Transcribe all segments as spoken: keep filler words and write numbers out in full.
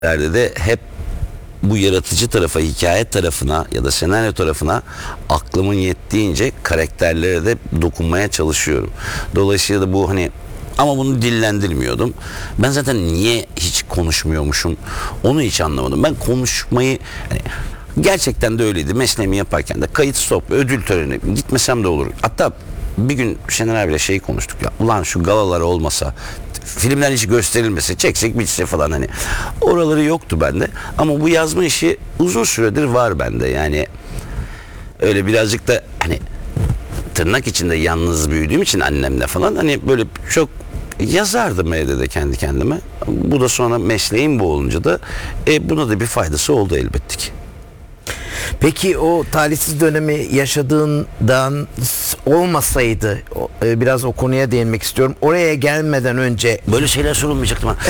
Yerde de hep bu yaratıcı tarafa, hikaye tarafına ya da senaryo tarafına aklımın yettiğince karakterlere de dokunmaya çalışıyorum. Dolayısıyla da bu hani, ama bunu dillendirmiyordum. Ben zaten niye hiç konuşmuyormuşum onu hiç anlamadım. Ben konuşmayı hani, gerçekten de öyleydi. Mesleğimi yaparken de kayıt stop, ödül töreni gitmesem de olur. Hatta bir gün Şener abiyle şey konuştuk ya. Ulan şu galalar olmasa, filmler hiç gösterilmese, çeksek bitse falan hani. Oraları yoktu bende. Ama bu yazma işi uzun süredir var bende. Yani öyle birazcık da hani tırnak içinde yalnız büyüdüğüm için annemle falan hani böyle çok yazardım evde de kendi kendime. Bu da sonra mesleğim bu olunca da e, buna da bir faydası oldu elbette ki. Peki o talihsiz dönemi yaşadığından olmasaydı, biraz o konuya değinmek istiyorum. Oraya gelmeden önce böyle şeyler sorulmayacaktı bana.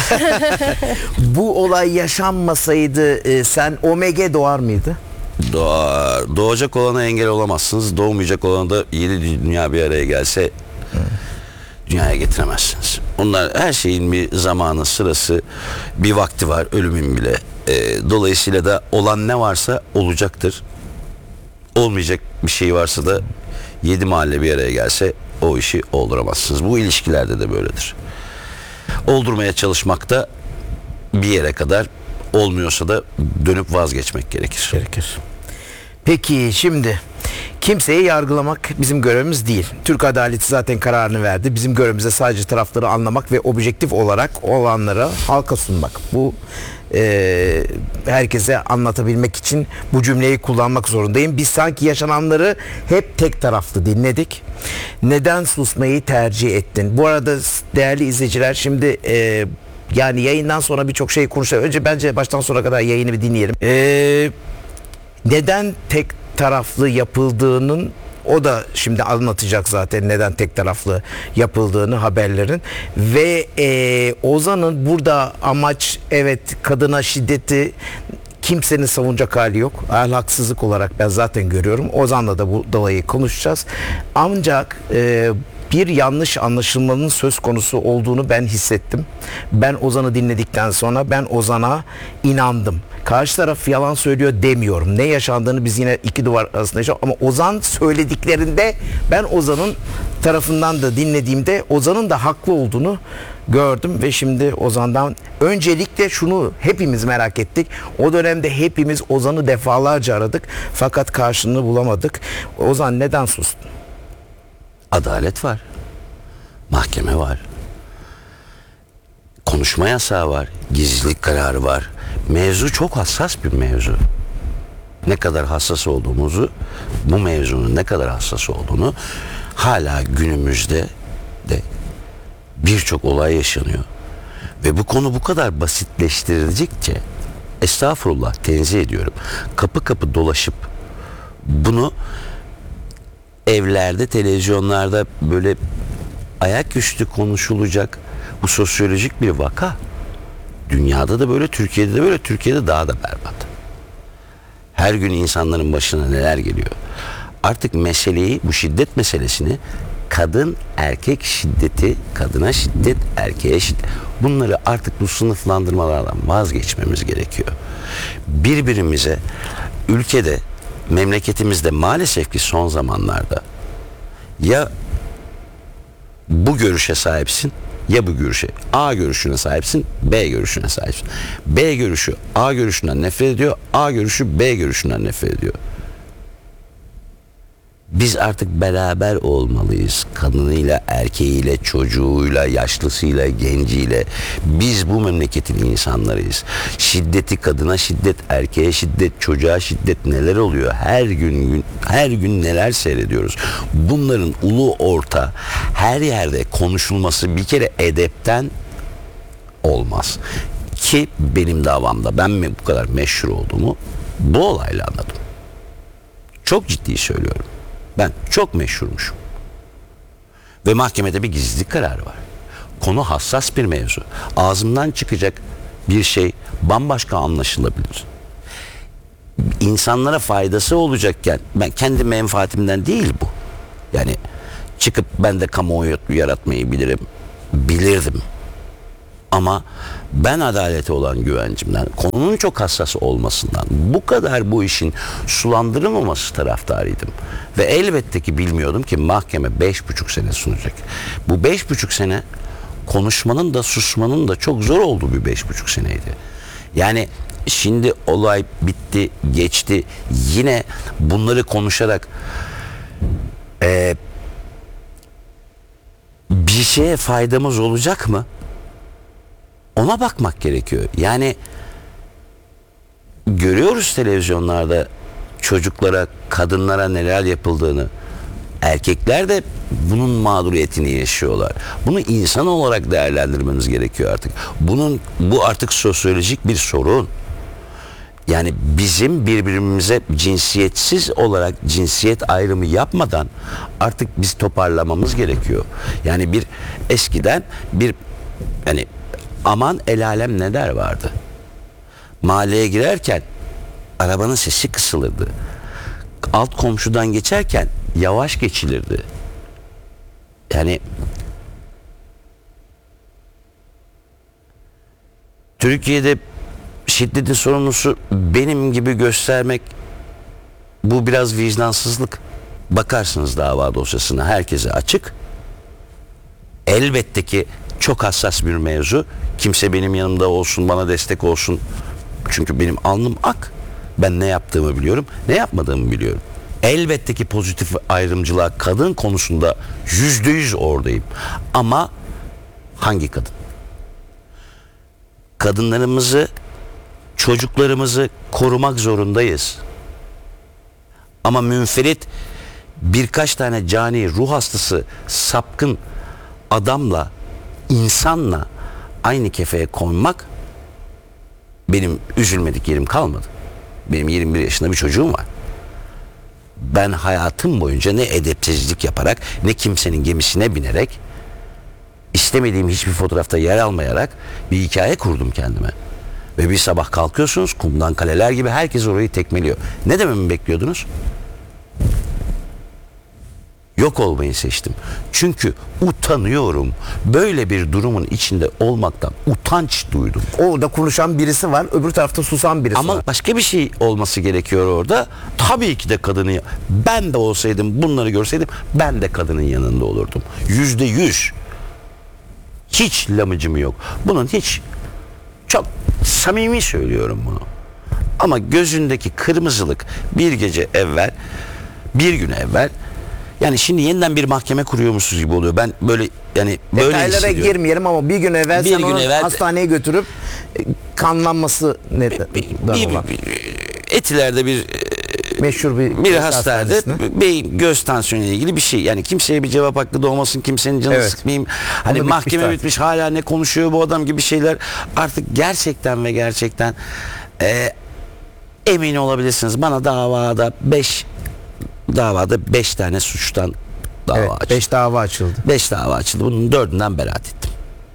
Bu olay yaşanmasaydı sen Omega doğar mıydı? Doğar. Doğacak olana engel olamazsınız. Doğmayacak olana da yedi dünya bir araya gelse Hı. dünyaya getiremezsiniz. Onlar her şeyin bir zamanı, sırası, bir vakti var, ölümün bile. E, dolayısıyla da olan ne varsa olacaktır. Olmayacak bir şey varsa da yedi mahalle bir araya gelse o işi olduramazsınız. Bu ilişkilerde de böyledir. Oldurmaya çalışmakta bir yere kadar, olmuyorsa da dönüp vazgeçmek gerekir. Gerekir. Peki şimdi kimseyi yargılamak bizim görevimiz değil. Türk adaleti zaten kararını verdi. Bizim görevimize sadece tarafları anlamak ve objektif olarak olanlara halka sunmak. Bu e, herkese anlatabilmek için bu cümleyi kullanmak zorundayım. Biz sanki yaşananları hep tek taraflı dinledik. Neden susmayı tercih ettin? Bu arada değerli izleyiciler, şimdi e, yani yayından sonra birçok şey konuşalım. Önce bence baştan sona kadar yayını bir dinleyelim. Ee, neden tek taraflı yapıldığının, o da şimdi anlatacak zaten neden tek taraflı yapıldığını haberlerin. Ve e, Ozan'ın burada amaç, evet, kadına şiddeti kimsenin savunacak hali yok. Ahlaksızlık olarak ben zaten görüyorum. Ozan'la da bu dolayı konuşacağız. Ancak e, bir yanlış anlaşılmanın söz konusu olduğunu ben hissettim. Ben Ozan'ı dinledikten sonra ben Ozan'a inandım. Karşı taraf yalan söylüyor demiyorum. Ne yaşandığını biz yine iki duvar arasında yaşıyoruz. Ama Ozan söylediklerinde ben Ozan'ın tarafından da dinlediğimde Ozan'ın da haklı olduğunu gördüm. Ve şimdi Ozan'dan öncelikle şunu hepimiz merak ettik. O dönemde hepimiz Ozan'ı defalarca aradık. Fakat karşılığını bulamadık. Ozan, neden sustun? Adalet var. Mahkeme var. Konuşma yasağı var. Gizlilik kararı var. Mevzu çok hassas bir mevzu. Ne kadar hassas olduğumuzu, bu mevzunun ne kadar hassas olduğunu hala günümüzde de birçok olay yaşanıyor. Ve bu konu bu kadar basitleştirildikçe, estağfurullah, tenzih ediyorum, kapı kapı dolaşıp bunu evlerde, televizyonlarda böyle ayaküstü konuşulacak bu sosyolojik bir vaka. Dünyada da böyle, Türkiye'de de böyle, Türkiye'de daha da berbat. Her gün insanların başına neler geliyor. Artık meseleyi, bu şiddet meselesini, kadın erkek şiddeti, kadına şiddet, erkeğe şiddet, bunları artık bu sınıflandırmalardan vazgeçmemiz gerekiyor. Birbirimize, ülkede, memleketimizde maalesef ki son zamanlarda ya bu görüşe sahipsin ya bu görüşe, A görüşüne sahipsin, B görüşüne sahipsin. B görüşü A görüşünden nefret ediyor, A görüşü B görüşünden nefret ediyor. Biz artık beraber olmalıyız. Kadınıyla, erkeğiyle, çocuğuyla, yaşlısıyla, genciyle. Biz bu memleketin insanlarıyız. Şiddeti, kadına şiddet, erkeğe şiddet, çocuğa şiddet, neler oluyor? Her gün, her gün neler seyrediyoruz? Bunların ulu orta her yerde konuşulması bir kere edepten olmaz. Ki benim davamda ben mi bu kadar meşhur olduğumu bu olayla anladım. Çok ciddi söylüyorum. Ben çok meşhurmuşum. Ve mahkemede bir gizlilik kararı var. Konu hassas bir mevzu. Ağzımdan çıkacak bir şey bambaşka anlaşılabilir. İnsanlara faydası olacakken, ben kendi menfaatimden değil bu. Yani çıkıp ben de kamuoyu yaratmayı bilirim. Bilirdim. Ama ben adalete olan güvencimden, konunun çok hassas olmasından, bu kadar bu işin sulandırılmaması taraftarıydım. Ve elbette ki bilmiyordum ki mahkeme beş buçuk sene sunacak. Bu beş buçuk sene konuşmanın da susmanın da çok zor olduğu bir beş buçuk seneydi. Yani şimdi olay bitti, geçti. Yine bunları konuşarak e, bir şeye faydamız olacak mı? Ona bakmak gerekiyor. Yani görüyoruz televizyonlarda çocuklara, kadınlara neler yapıldığını. Erkekler de bunun mağduriyetini yaşıyorlar. Bunu insan olarak değerlendirmemiz gerekiyor artık. Bunun bu artık sosyolojik bir sorun. Yani bizim birbirimize cinsiyetsiz olarak cinsiyet ayrımı yapmadan artık biz toparlamamız gerekiyor. Yani bir eskiden bir yani aman el alem ne der vardı. Mahalleye girerken arabanın sesi kısılırdı. Alt komşudan geçerken yavaş geçilirdi. Yani Türkiye'de şiddetin sorumlusu benim gibi göstermek, bu biraz vicdansızlık. Bakarsınız dava dosyasına, herkese açık. Elbette ki çok hassas bir mevzu. Kimse benim yanımda olsun, bana destek olsun. Çünkü benim alnım ak. Ben ne yaptığımı biliyorum, ne yapmadığımı biliyorum. Elbette ki pozitif ayrımcılığa kadın konusunda yüzde yüz oradayım. Ama hangi kadın? Kadınlarımızı, çocuklarımızı korumak zorundayız. Ama münferit birkaç tane cani, ruh hastası, sapkın adamla, insanla aynı kefeye konmak, benim üzülmedik yerim kalmadı. Benim yirmi bir yaşında bir çocuğum var. Ben hayatım boyunca ne edepsizlik yaparak, ne kimsenin gemisine binerek, istemediğim hiçbir fotoğrafta yer almayarak bir hikaye kurdum kendime. Ve bir sabah kalkıyorsunuz, kumdan kaleler gibi herkes orayı tekmeliyor. Ne dememi bekliyordunuz? Yok olmayı seçtim. Çünkü utanıyorum. Böyle bir durumun içinde olmaktan utanç duydum. Orada konuşan birisi var, öbür tarafta susan birisi Ama var. başka bir şey olması gerekiyor orada. Tabii ki de kadını, ben de olsaydım, bunları görseydim, ben de kadının yanında olurdum. Yüzde yüz. Hiç lamıcım yok. Bunun hiç, çok samimi söylüyorum bunu. Ama gözündeki kırmızılık bir gece evvel, bir gün evvel, yani şimdi yeniden bir mahkeme kuruyormuşuz gibi oluyor. Ben böyle yani böyle Detaylara hissediyorum. girmeyelim ama bir gün evvel Bir sen gün onu evvel- hastaneye götürüp e, kanlanması ne Bir, bir, bir, Etiler'de bir meşhur bir bir hastanede hastanesine. beyin göz tansiyonu ile ilgili bir şey. Yani kimseye bir cevap hakkı doğmasın, kimsenin canını Evet. sıkmayayım. Hani Onu mahkeme bitmişler. bitmiş, hala ne konuşuyor bu adam gibi şeyler. Artık gerçekten ve gerçekten e, emin olabilirsiniz. Bana davada beş davada beş tane suçtan dava Evet, açıldı. beş dava açıldı. Beş dava açıldı. Bunun dördünden beraat ettim.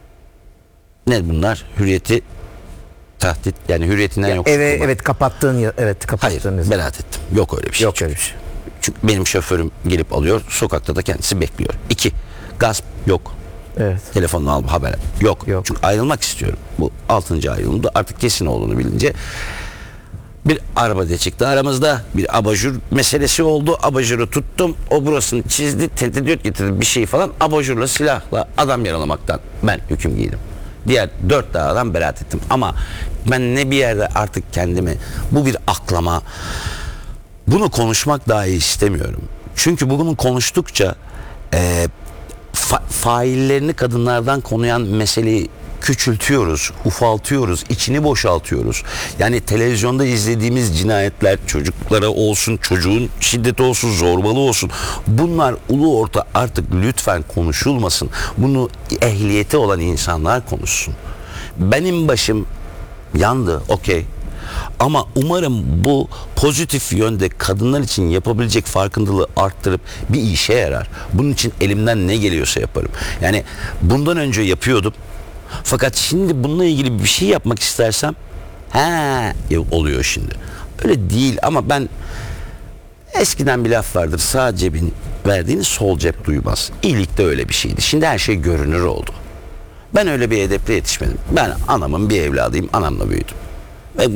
Ne bunlar? Hürriyeti tahdit, yani hürriyetinden yok. Evet, evet kapattığın ya- evet Hayır, kapattığın yazı. beraat ettim. Yok öyle bir şey. Yok öyle bir şey. Çünkü benim şoförüm gelip alıyor. Sokakta da kendisi bekliyor. İki, gasp yok. Evet. Telefonunu al, haber yok. Yok. Çünkü ayrılmak istiyorum. Bu altıncı ayrılımda artık kesin olduğunu bilince bir araba da çıktı aramızda. Bir abajur meselesi oldu. Abajuru tuttum. O burasını çizdi. Tentidiyot getirdi bir şey falan. Abajurla, silahla adam yaralamaktan ben hüküm giydim. Diğer dört davadan beraat ettim. Ama ben ne bir yerde artık kendimi, bu bir aklama, bunu konuşmak dahi istemiyorum. Çünkü bunu konuştukça e, fa- faillerini kadınlardan konuyan meseleyi küçültüyoruz, ufaltıyoruz, içini boşaltıyoruz. Yani televizyonda izlediğimiz cinayetler, çocuklara olsun, çocuğun şiddeti olsun, zorbalığı olsun, bunlar ulu orta artık lütfen konuşulmasın. Bunu ehliyeti olan insanlar konuşsun. Benim başım yandı, okey. Ama umarım bu pozitif yönde kadınlar için yapabilecek farkındalığı arttırıp bir işe yarar. Bunun için elimden ne geliyorsa yaparım. Yani bundan önce yapıyordum. Fakat şimdi bununla ilgili bir şey yapmak istersem he oluyor şimdi. Öyle değil ama ben, eskiden bir laf vardır, sağ cebin verdiğini sol cep duymaz. İyilik de öyle bir şeydi. Şimdi her şey görünür oldu. Ben öyle bir edeple yetişmedim. Ben anamın bir evladıyım. Anamla büyüdüm.